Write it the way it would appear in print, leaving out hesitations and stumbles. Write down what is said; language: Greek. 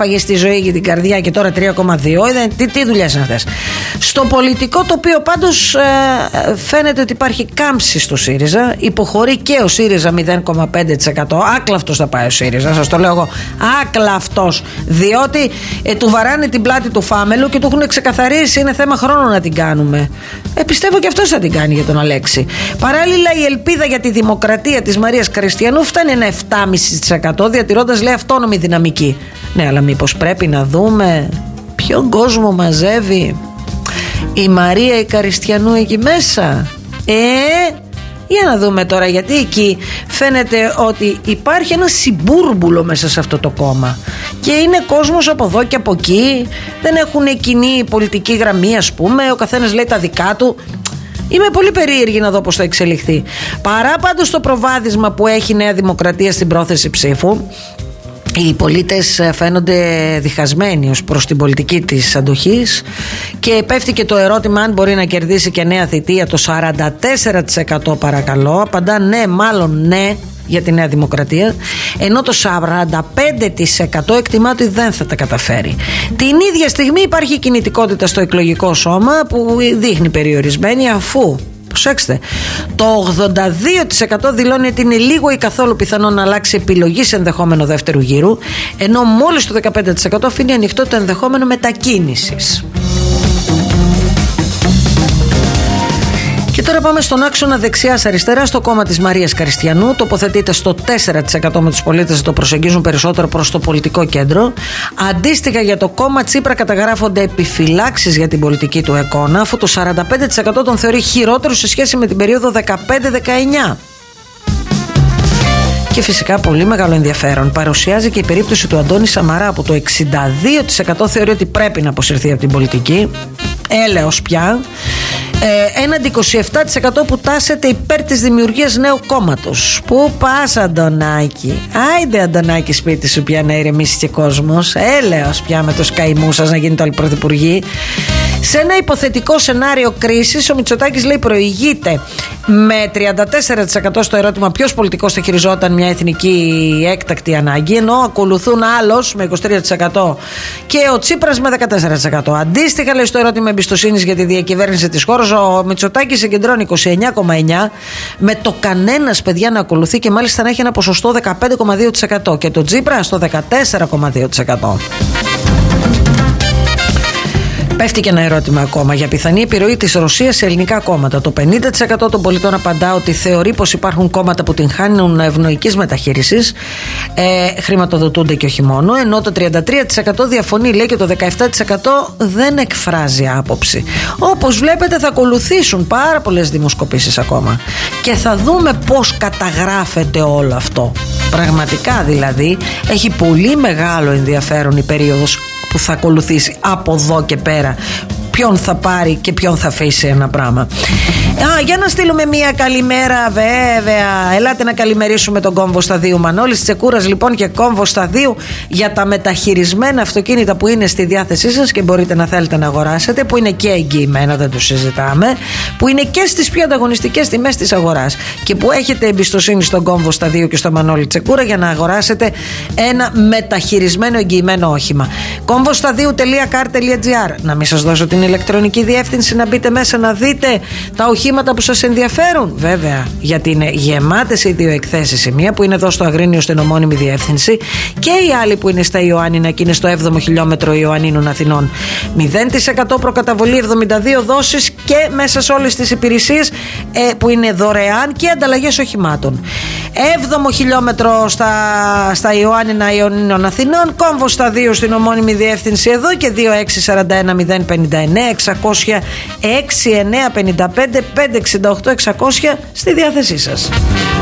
έφαγε στη ζωή για την καρδιά και τώρα 3,2. Τι δουλειές είναι αυτές? Στο πολιτικό τοπίο πάντως φαίνεται ότι υπάρχει κάμψη στο ΣΥΡΙΖΑ. Υποχωρεί και ο ΣΥΡΙΖΑ 0,5%. Άκλαυτος θα πάει ο ΣΥΡΙΖΑ, σας το λέω εγώ. Άκλαυτος. Διότι του βαράνε την πλάτη του φάμελου και του έχουν ξεκαθαρίσει, είναι θέμα χρόνου να την κάνουμε. Πιστεύω και αυτός θα την κάνει για τον Αλέξη. Παράλληλα, η ελπίδα για τη δημοκρατία της Μαρίας Καριστιανού φτάνει ένα 7,5%, διατηρώντας, λέει, αυτόνομη δυναμική. Ναι, αλλά μήπως πρέπει να δούμε ποιον κόσμο μαζεύει η Μαρία η Καριστιανού εκεί μέσα? Για να δούμε τώρα, γιατί εκεί φαίνεται ότι υπάρχει ένα συμπούρμπουλο μέσα σε αυτό το κόμμα και είναι κόσμος από εδώ και από εκεί, δεν έχουν κοινή πολιτική γραμμή, ας πούμε, ο καθένας λέει τα δικά του. Είμαι πολύ περίεργη να δω πώς θα εξελιχθεί. Παρά πάντως το προβάδισμα που έχει η Νέα Δημοκρατία στην πρόθεση ψήφου, οι πολίτες φαίνονται διχασμένοι ως προς την πολιτική της αντοχής και πέφτει και το ερώτημα αν μπορεί να κερδίσει και νέα θητεία. Το 44% παρακαλώ απαντά ναι, μάλλον ναι, για τη Νέα Δημοκρατία, ενώ το 45% εκτιμά ότι δεν θα τα καταφέρει. Την ίδια στιγμή υπάρχει κινητικότητα στο εκλογικό σώμα που δείχνει περιορισμένη, αφού, προσέξτε, το 82% δηλώνει ότι είναι λίγο ή καθόλου πιθανό να αλλάξει επιλογή σε ενδεχόμενο δεύτερου γύρου, ενώ μόλις το 15% αφήνει ανοιχτό το ενδεχόμενο μετακίνησης. Και τώρα πάμε στον άξονα δεξιάς-αριστεράς. Το κόμμα της Μαρίας Καριστιανού τοποθετείται στο 4% με τους πολίτες να το προσεγγίζουν περισσότερο προς το πολιτικό κέντρο. Αντίστοιχα, για το κόμμα Τσίπρα καταγράφονται επιφυλάξεις για την πολιτική του εικόνα, αφού το 45% τον θεωρεί χειρότερο σε σχέση με την περίοδο 15-19. Και φυσικά πολύ μεγάλο ενδιαφέρον παρουσιάζει και η περίπτωση του Αντώνη Σαμαρά, που το 62% θεωρεί ότι πρέπει να αποσυρθεί από την πολιτική. Έλεος πια. Έναντι 27% που τάσεται υπέρ της δημιουργίας νέου κόμματος. Πού πας, Αντωνάκη? Άιντε, Αντωνάκη, σπίτι σου πια να ηρεμήσει και κόσμος. Έλεος πια με τους καημούς σας να γίνετε όλοι πρωθυπουργοί. Σε ένα υποθετικό σενάριο κρίσης, ο Μητσοτάκης, λέει, προηγείται με 34% στο ερώτημα ποιος πολιτικός θα χειριζόταν μια εθνική έκτακτη ανάγκη, ενώ ακολουθούν άλλος με 23% και ο Τσίπρας με 14%. Αντίστοιχα, λέει, στο ερώτημα εμπιστοσύνης για τη διακυβέρνηση της χώρας, ο Μητσοτάκης συγκεντρώνει 29,9%, με το κανένας, παιδιά, να ακολουθεί και μάλιστα να έχει ένα ποσοστό 15,2% και το Τσίπρα στο 14,2%. Πέφτει και ένα ερώτημα ακόμα για πιθανή επιρροή της Ρωσίας σε ελληνικά κόμματα. Το 50% των πολιτών απαντά ότι θεωρεί πως υπάρχουν κόμματα που την χάνουν ευνοϊκής μεταχείρισης, χρηματοδοτούνται και όχι μόνο, ενώ το 33% διαφωνεί, λέει, και το 17% δεν εκφράζει άποψη. Όπως βλέπετε, θα ακολουθήσουν πάρα πολλές δημοσκοπήσεις ακόμα και θα δούμε πώς καταγράφεται όλο αυτό. Πραγματικά, δηλαδή, έχει πολύ μεγάλο ενδιαφέρον η περίοδος που θα ακολουθήσει από εδώ και πέρα. Ποιον θα πάρει και ποιον θα αφήσει ένα πράγμα. Για να στείλουμε μια καλημέρα, βέβαια. Ελάτε να καλημερίσουμε τον Κόμβο Σταδίου. Μανώλης Τσεκούρας, λοιπόν, και Κόμβο Σταδίου για τα μεταχειρισμένα αυτοκίνητα που είναι στη διάθεσή σας και μπορείτε να θέλετε να αγοράσετε, που είναι και εγγυημένα, δεν το συζητάμε, που είναι και στις πιο ανταγωνιστικές τιμές της αγοράς και που έχετε εμπιστοσύνη στον Κόμβο Σταδίου και στο Μανώλη Τσεκούρα για να αγοράσετε ένα μεταχειρισμένο εγγυημένο όχημα. Κόμβοσταδίου.car.gr. Να μην σας δώσω την ηλεκτρονική διεύθυνση να μπείτε μέσα να δείτε τα οχήματα που σας ενδιαφέρουν? Βέβαια, γιατί είναι γεμάτες οι δύο εκθέσεις. Η μία που είναι εδώ στο Αγρίνιο στην ομώνυμη διεύθυνση και η άλλη που είναι στα Ιωάννινα και είναι στο 7ο χιλιόμετρο Ιωαννίνων Αθηνών. 0% προκαταβολή, 72 δόσεις και μέσα σε όλες τις υπηρεσίες που είναι δωρεάν και ανταλλαγές οχημάτων. 7ο χιλιόμετρο στα Ιωάννινα Ιωαννίνων Αθηνών, Κόμβο Σταδίου στην ομώνυμη διεύθυνση εδώ και 2641 059 600 6955 568 600 στη διάθεσή σας.